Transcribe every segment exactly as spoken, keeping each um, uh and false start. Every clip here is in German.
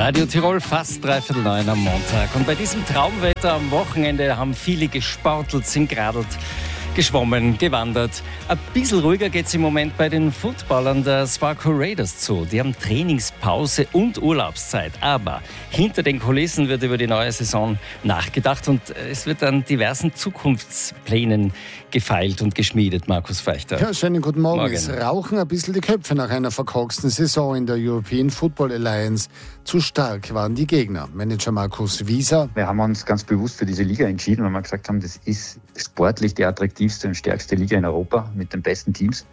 Radio Tirol, fast dreiviertel neun am Montag. Und bei diesem Traumwetter am Wochenende haben viele gesportelt, sind geradelt, geschwommen, gewandert. Ein bisschen ruhiger geht es im Moment bei den Footballern der Sparco Raiders zu. Die haben Trainingspause und Urlaubszeit. Aber hinter den Kulissen wird über die neue Saison nachgedacht und es wird an diversen Zukunftsplänen gefeilt und geschmiedet. Markus Feichter. Ja, schönen guten Morgen. Morgen. Es rauchen ein bisschen die Köpfe nach einer verkorksten Saison in der European Football Alliance. Zu stark waren die Gegner. Manager Markus Wieser. Wir haben uns ganz bewusst für diese Liga entschieden, weil wir gesagt haben, das ist sportlich die attraktivste und stärkste Liga in Europa mit den besten Teams.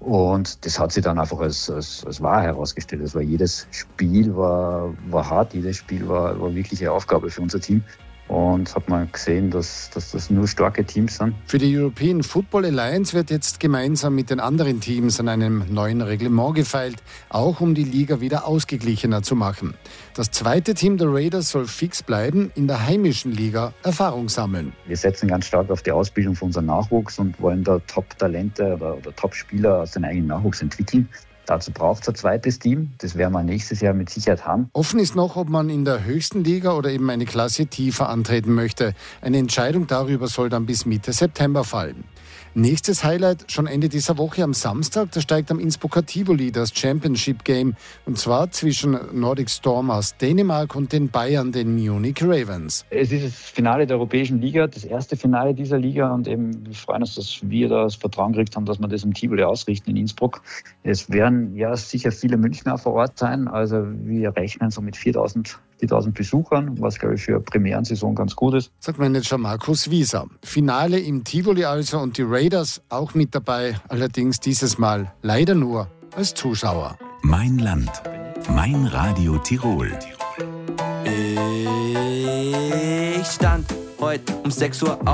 Und das hat sich dann einfach als, als, als wahr herausgestellt. Das war jedes Spiel war, war hart, jedes Spiel war, war wirklich eine Aufgabe für unser Team. Und hat man gesehen, dass, dass das nur starke Teams sind. Für die European Football Alliance wird jetzt gemeinsam mit den anderen Teams an einem neuen Reglement gefeilt, auch um die Liga wieder ausgeglichener zu machen. Das zweite Team der Raiders soll fix bleiben, in der heimischen Liga Erfahrung sammeln. Wir setzen ganz stark auf die Ausbildung von unserem Nachwuchs und wollen da Top-Talente oder, oder Top-Spieler aus dem eigenen Nachwuchs entwickeln. Dazu braucht es ein zweites Team. Das werden wir nächstes Jahr mit Sicherheit haben. Offen ist noch, ob man in der höchsten Liga oder eben eine Klasse tiefer antreten möchte. Eine Entscheidung darüber soll dann bis Mitte September fallen. Nächstes Highlight schon Ende dieser Woche am Samstag. Da steigt am Innsbrucker Tivoli das Championship Game. Und zwar zwischen Nordic Storm aus Dänemark und den Bayern, den Munich Ravens. Es ist das Finale der Europäischen Liga, das erste Finale dieser Liga. Und eben, wir freuen uns, dass wir da das Vertrauen gekriegt haben, dass wir das im Tivoli ausrichten in Innsbruck. Es werden ja sicher viele Münchner vor Ort sein. Also wir rechnen so mit viertausend Besuchern, was, glaube ich, für eine Premierensaison ganz gut ist. Sagt Manager Markus Wieser. Finale im Tivoli also und die Raiders auch mit dabei, allerdings dieses Mal leider nur als Zuschauer. Mein Land, mein Radio Tirol. Ich stand heute um sechs Uhr auf.